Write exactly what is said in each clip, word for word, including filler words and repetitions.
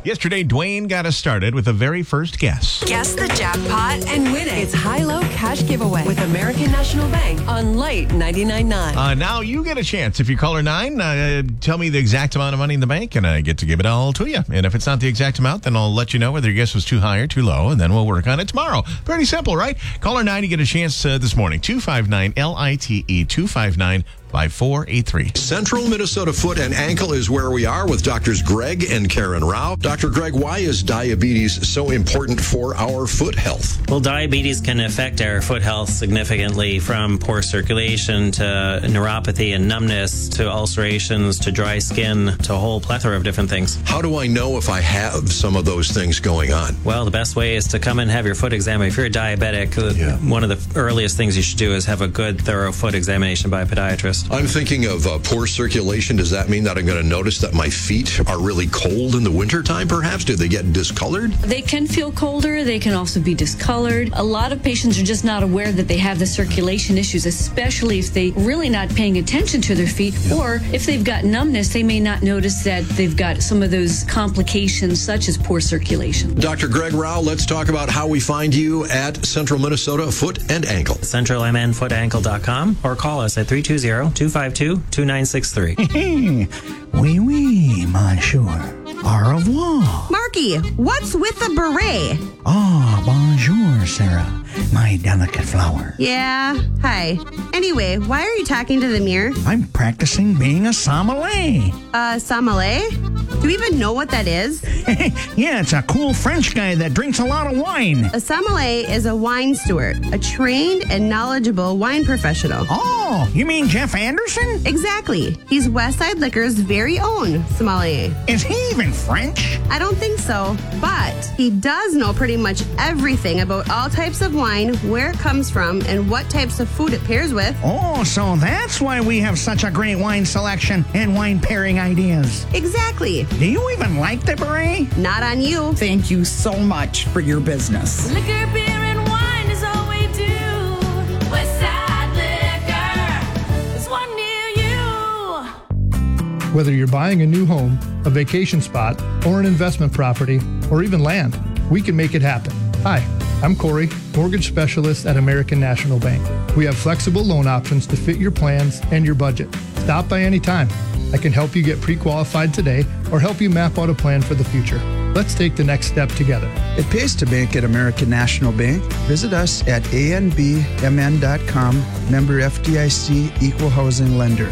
Yesterday, Dwayne got us started with the very first guess. Guess the jackpot and win it. It's high-low cash giveaway with American National Bank on Light ninety-nine point nine. Uh, now you get a chance. If you call her nine, uh, tell me the exact amount of money in the bank, and I get to give it all to you. And if it's not the exact amount, then I'll let you know whether your guess was too high or too low, and then we'll work on it tomorrow. Pretty simple, right? Call her nine, you get a chance uh, this morning. two five nine L I T E, two five nine five four eight three. Central Minnesota Foot and Ankle is where we are with Doctors Greg and Karen Rao. Doctor Greg, why is diabetes so important for our foot health? Well, diabetes can affect our foot health significantly, from poor circulation to neuropathy and numbness to ulcerations to dry skin to a whole plethora of different things. How do I know if I have some of those things going on? Well, the best way is to come and have your foot examined. If you're a diabetic, Yeah. one of the earliest things you should do is have a good, thorough foot examination by a podiatrist. I'm thinking of uh, poor circulation. Does that mean that I'm going to notice that my feet are really cold in the wintertime, perhaps? Do they get discolored? They can feel colder. They can also be discolored. A lot of patients are just not aware that they have the circulation issues, especially if they're really not paying attention to their feet, or if they've got numbness, they may not notice that they've got some of those complications such as poor circulation. Doctor Greg Rao, let's talk about how we find you at Central Minnesota Foot and Ankle. central m n foot ankle dot com or call us at three two zero, two five two, two nine six three. Oui, oui, monsieur. Au revoir. Marky, what's with the beret? Ah, bonjour, Sarah, my delicate flower. Yeah, hi. Anyway, why are you talking to the mirror? I'm practicing being a sommelier. Uh, sommelier? Do you even know what that is? Yeah, it's a cool French guy that drinks a lot of wine. A sommelier is a wine steward, a trained and knowledgeable wine professional. Oh, you mean Jeff Anderson? Exactly. He's Westside Liquor's very own sommelier. Is he even French? I don't think so, but he does know pretty much everything about all types of wine, where it comes from, and what types of food it pairs with. Oh, so that's why we have such a great wine selection and wine pairing ideas. Exactly. Do you even like the beret? Not on you. Thank you so much for your business. Liquor, beer, and wine is all we do. Westside Liquor, there's one near you. Whether you're buying a new home, a vacation spot, or an investment property, or even land, we can make it happen. Hi, I'm Corey, mortgage specialist at American National Bank. We have flexible loan options to fit your plans and your budget. Stop by anytime. I can help you get pre-qualified today or help you map out a plan for the future. Let's take the next step together. It pays to bank at American National Bank. Visit us at a n b m n dot com, member F D I C, equal housing lender.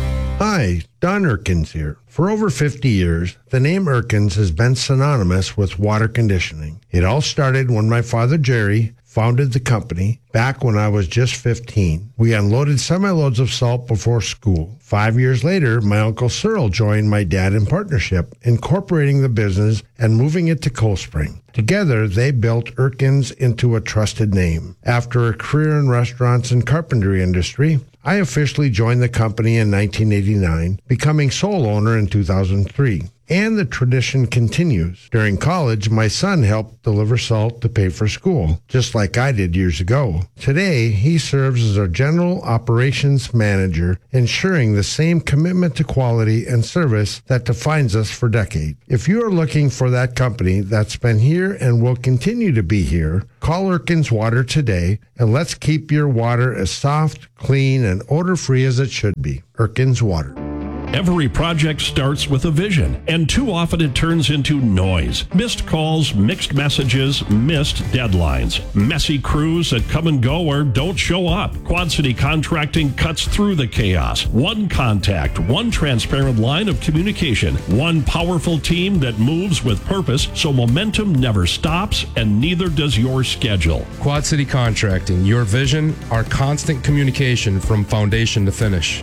Hi, Don Erkins here. For over fifty years, the name Erkins has been synonymous with water conditioning. It all started when my father Jerry founded the company back when I was just fifteen. We unloaded semi-loads of salt before school. Five years later, my Uncle Cyril joined my dad in partnership, incorporating the business and moving it to Cold Spring. Together, they built Erkins into a trusted name. After a career in restaurants and carpentry industry, I officially joined the company in nineteen eighty-nine, becoming sole owner in two thousand three. And the tradition continues. During college, my son helped deliver salt to pay for school, just like I did years ago. Today, he serves as our general operations manager, ensuring the same commitment to quality and service that defines us for decades. If you are looking for that company that's been here and will continue to be here, call Erkins Water today, and let's keep your water as soft, clean, and odor-free as it should be. Erkins Water. Every project starts with a vision, and too often it turns into noise. Missed calls, mixed messages, missed deadlines. Messy crews that come and go or don't show up. Quad City Contracting cuts through the chaos. One contact, one transparent line of communication, one powerful team that moves with purpose so momentum never stops and neither does your schedule. Quad City Contracting, your vision, our constant communication from foundation to finish.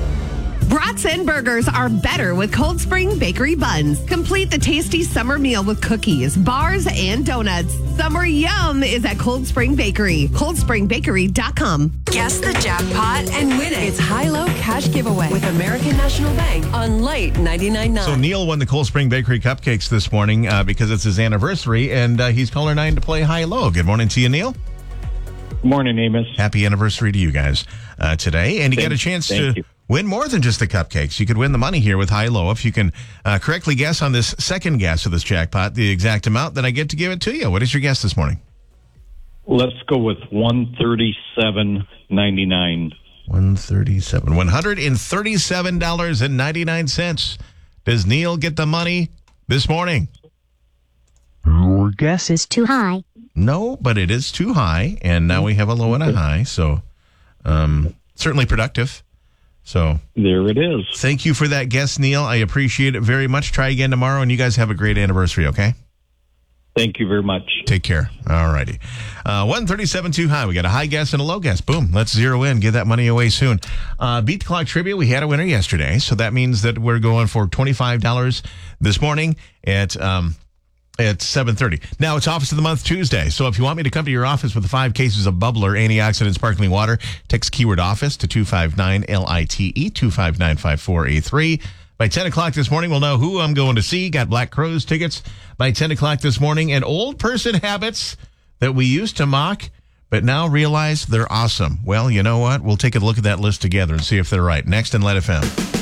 Brats and burgers are better with Cold Spring Bakery buns. Complete the tasty summer meal with cookies, bars, and donuts. Summer yum is at Cold Spring Bakery. cold spring bakery dot com. Guess the jackpot and win it. It's high-low cash giveaway with American National Bank on Light ninety-nine point nine. So Neil won the Cold Spring Bakery cupcakes this morning uh, because it's his anniversary, and uh, he's caller nine to play high-low. Good morning to you, Neil. Good morning, Amos. Happy anniversary to you guys uh, today. And you Thank, got a chance thank to you. win more than just the cupcakes. You could win the money here with high-low if you can uh, correctly guess on this second guess of this jackpot the exact amount. Then I get to give it to you. What is your guess this morning? Let's go with one thirty-seven ninety-nine. one thirty-seven. one hundred thirty-seven dollars and ninety-nine cents. Does Neil get the money this morning? Your guess is too high. No, but it is too high, and now we have a low and a high, so um, certainly productive. So there it is. Thank you for that guess, Neil. I appreciate it very much. Try again tomorrow, and you guys have a great anniversary, okay? Thank you very much. Take care. All righty. Uh, one thirty-seven too high. We got a high guess and a low guess. Boom. Let's zero in. Get that money away soon. Uh, Beat the Clock Trivia. We had a winner yesterday, so that means that we're going for twenty-five dollars this morning at um, at seven thirty. Now, it's Office of the Month Tuesday, so if you want me to come to your office with the five cases of Bubbler antioxidant sparkling water, text keyword office to two five nine L I T E, two five nine five four A three. By ten o'clock this morning, we'll know who I'm going to see. Got Black Crowes tickets by ten o'clock this morning. And old person habits that we used to mock, but now realize they're awesome. Well, you know what? We'll take a look at that list together and see if they're right. Next in Let F M.